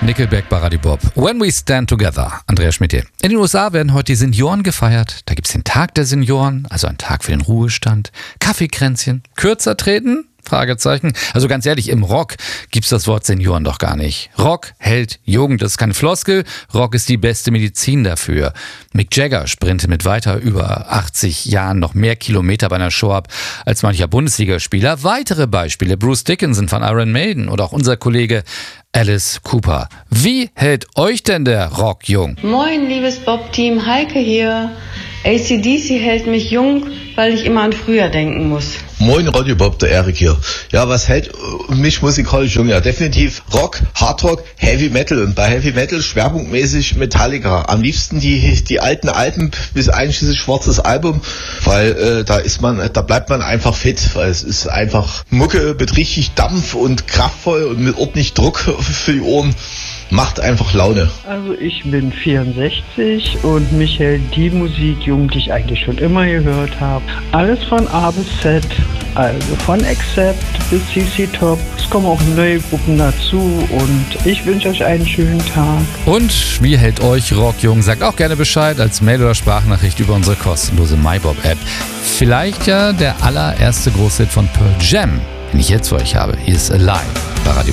Nickelback bei Radio Bob. When We Stand Together. Andreas Schmidt hier. In den USA werden heute die Senioren gefeiert. Da gibt's den Tag der Senioren, also ein Tag für den Ruhestand. Kaffeekränzchen. Kürzer treten? Fragezeichen. Also ganz ehrlich, im Rock gibt's das Wort Senioren doch gar nicht. Rock hält Jugend, das ist keine Floskel. Rock ist die beste Medizin dafür. Mick Jagger sprintet mit weiter über 80 Jahren noch mehr Kilometer bei einer Show ab als mancher Bundesligaspieler. Weitere Beispiele: Bruce Dickinson von Iron Maiden oder auch unser Kollege Alice Cooper. Wie hält euch denn der Rock jung? Moin, liebes Bob-Team, Heike hier. AC/DC hält mich jung, weil ich immer an früher denken muss. Moin Radio Bob, der Erik hier. Ja, was hält mich musikalisch jung? Ja, definitiv Rock, Hardrock, Heavy Metal. Und bei Heavy Metal schwerpunktmäßig Metallica. Am liebsten die alten Alben bis einschließlich schwarzes Album, weil da bleibt man einfach fit, weil es ist einfach Mucke mit richtig Dampf und kraftvoll und mit ordentlich Druck für die Ohren. Macht einfach Laune. Also ich bin 64 und mich hält die Musik jung, die ich eigentlich schon immer gehört habe. Alles von A bis Z, also von Accept bis CC Top. Es kommen auch neue Gruppen dazu und ich wünsche euch einen schönen Tag. Und wie hält euch Rock jung? Sagt auch gerne Bescheid als Mail oder Sprachnachricht über unsere kostenlose MyBob-App. Vielleicht ja der allererste Großhit von Pearl Jam, den ich jetzt für euch habe. Hier ist Alive bei Radio